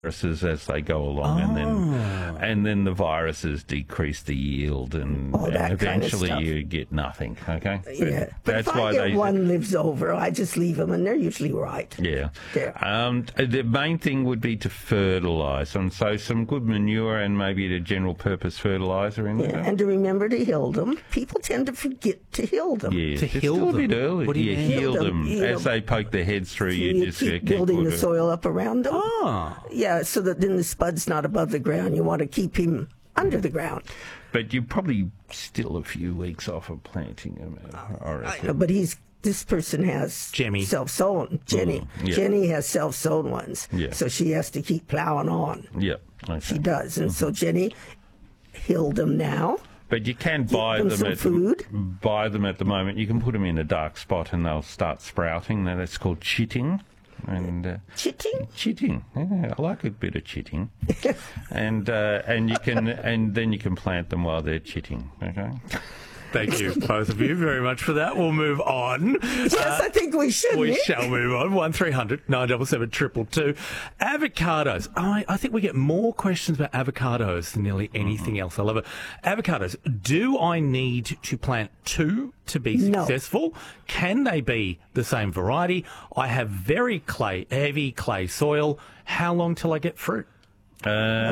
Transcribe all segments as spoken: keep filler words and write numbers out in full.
viruses as they go along, Oh. and then and then the viruses decrease the yield, and, All that and kind of eventually stuff. you get nothing. Okay, Yeah, but that's if I why get they. one lives over, I just leave them, and they're usually right. Yeah. There. Um, the main thing would be to fertilise, and so some good manure and maybe a general purpose fertiliser in Yeah, there. and to remember to hill them. People tend to forget to hill them. Yeah, To just hill a little them? bit early. What do you yeah, mean? heal Hill them, them, you as know. they poke their heads through. You, You, just keep uh, building the put a- soil up around them. Oh. Yeah, so that then the spud's not above the ground. You want to keep him under the ground. But you're probably still a few weeks off of planting them. I reckon. Uh, But he's this person has Jemmy. self-sown. Jenny. Mm, yeah. Jenny has self-sown ones. Yeah. So she has to keep plowing on. Yeah. Okay. She does. And Mm-hmm. so Jenny hilled them now. But you can buy them them, some at food. buy them at the moment. You can put them in a dark spot and they'll start sprouting. Now that's called chitting. And uh, Chitting. chitting, yeah, I like a bit of chitting, and uh, and you can and then you can plant them while they're chitting. Okay. Thank you, both of you, very much for that. We'll move on. Yes, I think we should. We Nick. shall move on. One three hundred nine seven seven two two two. Avocados. I, I think we get more questions about avocados than nearly anything else. I love it. Avocados. Do I need to plant two to be No. successful? Can they be the same variety? I have very clay, heavy clay soil. How long till I get fruit? Uh,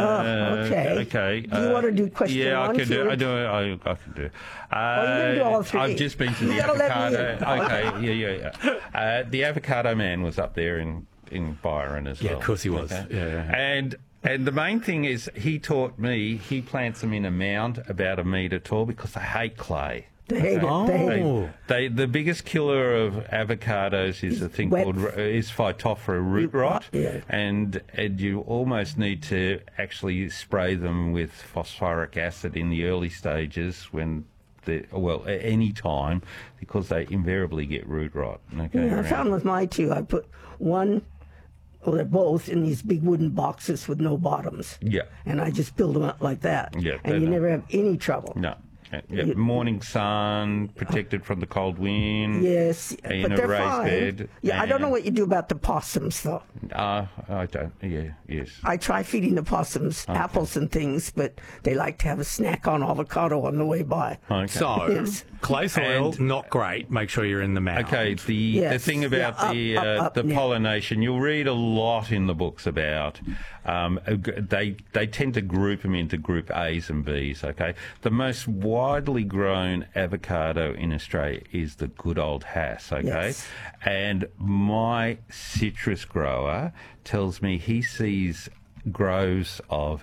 Oh, okay. Okay. Do you want to do question Yeah, one, I can do. two? I do. I, I can do. Uh, you can do all three. I've just been to You the gotta let me avocado. in. Okay. Yeah, yeah, yeah. Uh, the avocado man was up there in in Byron as Yeah, well. of course he was. Okay? Yeah, yeah, yeah. And. And the main thing is, he taught me, he plants them in a mound about a metre tall because they hate clay. They hate it. Oh. They hate it. Oh. They, the biggest killer of avocados is a thing wet. called is Phytophthora root rot, Yeah. and and you almost need to actually spray them with phosphoric acid in the early stages when they well at any time because they invariably get root rot. Okay, Yeah, I around. found with my two, I put one, well, they're both in these big wooden boxes with no bottoms. Yeah. And I just build them up like that. Yeah, And you better. never have any trouble. No. Yeah, morning sun, protected from the cold wind. Yes, In but a they're raised fine. bed, Yeah, I don't know and- what you do about the possums, though. Uh, I don't. Yeah, yes. I try feeding the possums apples and things, but they like to have a snack on avocado on the way by. Okay. So, Yes. clay soil, And- not great. Make sure you're in the mound. Okay, the the Yes. thing about Yeah, up, the up, uh, up the now. pollination, you'll read a lot in the books about. Um, uh, g- they they tend to group them into group A's and B's. Okay, the most widely grown avocado in Australia is the good old Hass. Okay, Yes. and my citrus grower tells me he sees groves of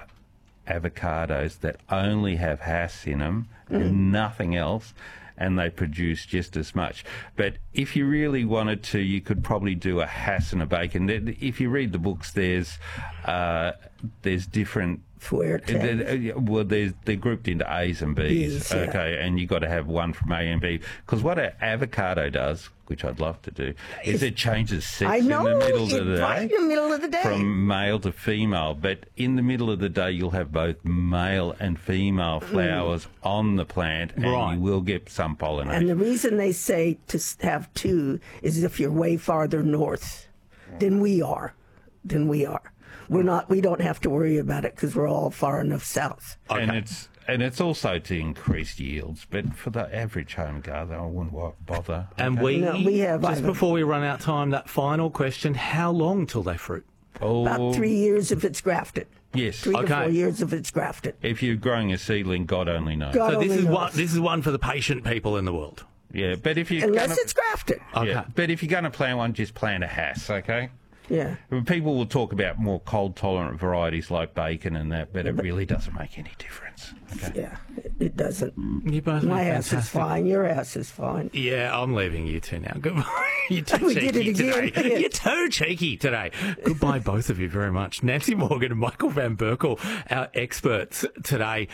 avocados that only have Hass in them and nothing else, and they produce just as much. But if you really wanted to, you could probably do a Hass and a bacon. There- If you read the books, there's uh, there's different. Fuerte. Uh, Well, there's, they're grouped into A's and B's, B's, yeah. okay, and you've got to have one from A and B. Because what an avocado does, which I'd love to do, is it changes sex I know, in the middle it- of the right day. in the middle of the day. From male to female, but in the middle of the day, you'll have both male and female flowers on the plant, and Right. you will get some And pollination. the reason they say to s- have two is if you're way farther north than we are, than we are. We're not. We don't have to worry about it because we're all far enough south. And it's and it's also to increase yields, but for the average home gardener, I wouldn't wa- bother. And we, No, we have just either. before we run out of time, that final question, how long till they fruit? Oh, About three years if it's grafted. yes. Three to Okay. four years if it's grafted. If you're growing a seedling, God only knows. God So this only is knows. one. This is one for the patient people in the world. Yeah, but if you Unless it's grafted. Okay. yeah, but if you're going to plant one, just plant a Hass, okay? Yeah. People will talk about more cold tolerant varieties like bacon and that, but it really doesn't make any difference. Okay. Yeah. It, it doesn't. You both My make ass is fantastic- fine. Your ass is fine. Yeah, I'm leaving you two now. Goodbye. You're too We cheeky did it again. today. You're too cheeky today. Goodbye, both of you, very much. Nancy Morgan and Michael Van Berkel, our experts today.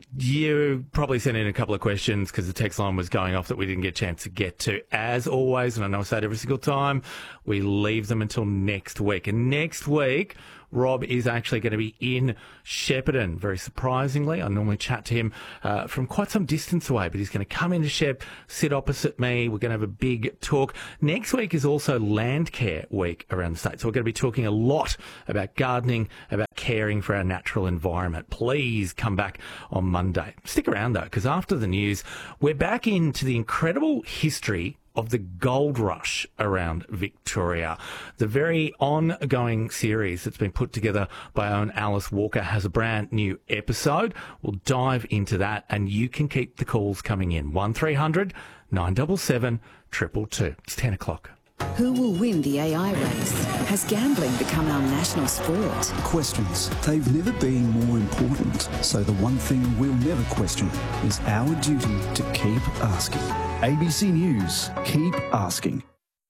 You probably sent in a couple of questions because the text line was going off that we didn't get a chance to get to. As always, and I know I say it every single time, we leave them until next next week. And next week, Rob is actually going to be in Shepparton, very surprisingly. I normally chat to him uh, from quite some distance away, but he's going to come into Shep, sit opposite me. We're going to have a big talk. Next week is also Land Care Week around the state, so we're going to be talking a lot about gardening, about caring for our natural environment. Please come back on Monday. Stick around, though, because after the news, we're back into the incredible history of the gold rush around Victoria. The very ongoing series that's been put together by Owen Alice Walker has a brand new episode. We'll dive into that, and you can keep the calls coming in. one three hundred nine seven seven two two two. It's ten o'clock. Who will win the A I race? Has gambling become our national sport? Questions. They've never been more important. So the one thing we'll never question is our duty to keep asking. A B C News. Keep asking.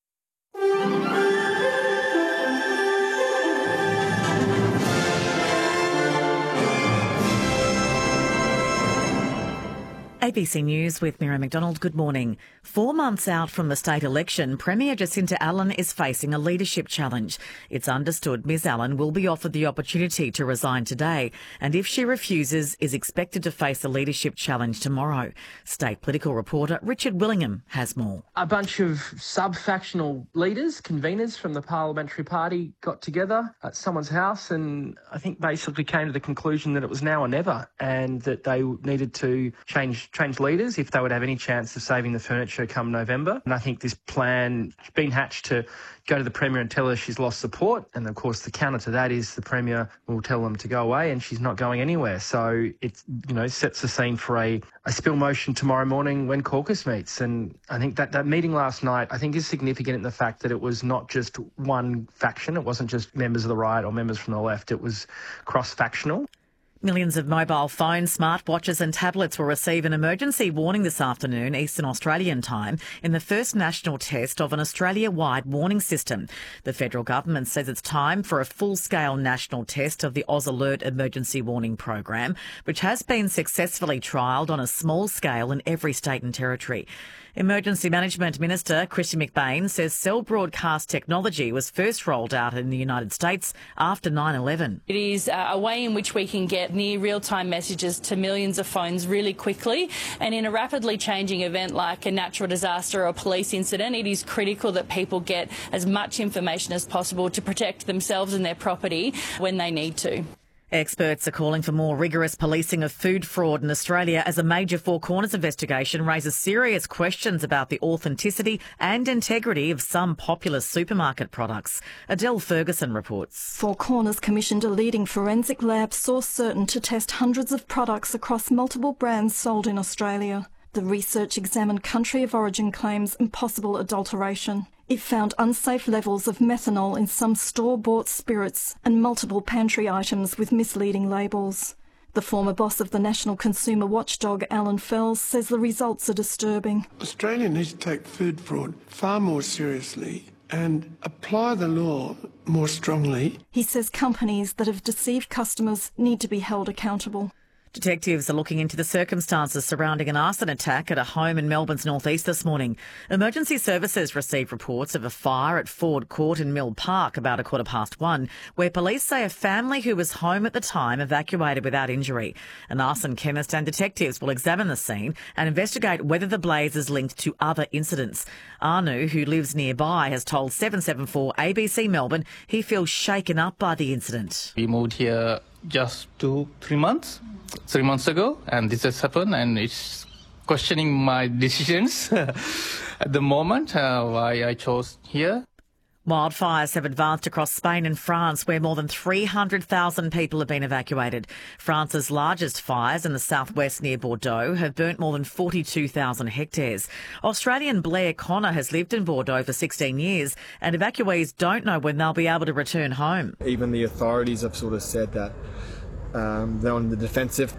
A B C News with Mira McDonald. Good morning. Four months out from the state election, Premier Jacinta Allen is facing a leadership challenge. It's understood Ms Allen will be offered the opportunity to resign today, and if she refuses, is expected to face a leadership challenge tomorrow. State political reporter Richard Willingham has more. A bunch of sub-factional leaders, conveners from the parliamentary party got together at someone's house and I think basically came to the conclusion that it was now or never and that they needed to change change leaders if they would have any chance of saving the furniture come November. And I think this plan has been hatched to go to the Premier and tell her she's lost support. And of course, the counter to that is the Premier will tell them to go away and she's not going anywhere. So it, you know, sets the scene for a, a spill motion tomorrow morning when caucus meets. And I think that, that meeting last night, I think is significant in the fact that it was not just one faction. It wasn't just members of the right or members from the left. It was cross-factional. Millions of mobile phones, smartwatches and tablets will receive an emergency warning this afternoon, Eastern Australian time, in the first national test of an Australia-wide warning system. The federal government says it's time for a full-scale national test of the Oz Alert emergency warning program, which has been successfully trialled on a small scale in every state and territory. Emergency Management Minister Christian McBain says cell broadcast technology was first rolled out in the United States after nine eleven. It is a way in which we can get near real-time messages to millions of phones really quickly, and in a rapidly changing event like a natural disaster or a police incident, it is critical that people get as much information as possible to protect themselves and their property when they need to. Experts are calling for more rigorous policing of food fraud in Australia as a major Four Corners investigation raises serious questions about the authenticity and integrity of some popular supermarket products. Adele Ferguson reports. Four Corners commissioned a leading forensic lab source certain to test hundreds of products across multiple brands sold in Australia. The research examined country of origin claims and possible adulteration. It found unsafe levels of methanol in some store-bought spirits and multiple pantry items with misleading labels. The former boss of the National Consumer Watchdog, Alan Fells, says the results are disturbing. Australia needs to take food fraud far more seriously and apply the law more strongly. He says companies that have deceived customers need to be held accountable. Detectives are looking into the circumstances surrounding an arson attack at a home in Melbourne's northeast this morning. Emergency services received reports of a fire at Ford Court in Mill Park about a quarter past one, where police say a family who was home at the time evacuated without injury. An arson chemist and detectives will examine the scene and investigate whether the blaze is linked to other incidents. Anu, who lives nearby, has told seven seven four A B C Melbourne he feels shaken up by the incident. We moved here just two, three months. Three months ago, and this has happened, and it's questioning my decisions at the moment, uh, why I chose here. Wildfires have advanced across Spain and France, where more than three hundred thousand people have been evacuated. France's largest fires in the southwest near Bordeaux have burnt more than forty-two thousand hectares. Australian Blair Connor has lived in Bordeaux for sixteen years, and evacuees don't know when they'll be able to return home. Even the authorities have sort of said that Um, they're on the defensive,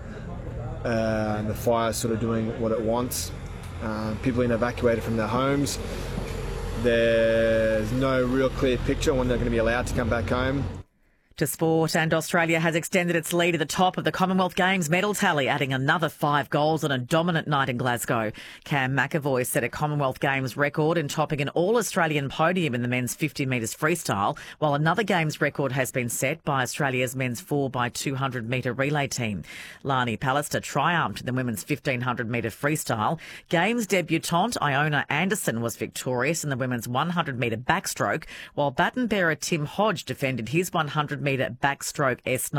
uh, and the fire's sort of doing what it wants. Uh, people being evacuated from their homes. There's no real clear picture when they're going to be allowed to come back home. To sport, and Australia has extended its lead at the top of the Commonwealth Games medal tally, adding another five goals on a dominant night in Glasgow. Cam McAvoy set a Commonwealth Games record in topping an all-Australian podium in the men's fifty metres freestyle, while another Games record has been set by Australia's men's four by two hundred metre relay team. Lani Pallister triumphed in the women's fifteen hundred metre freestyle. Games debutante Iona Anderson was victorious in the women's one hundred metre backstroke, while baton bearer Tim Hodge defended his one hundred metre backstroke S nine.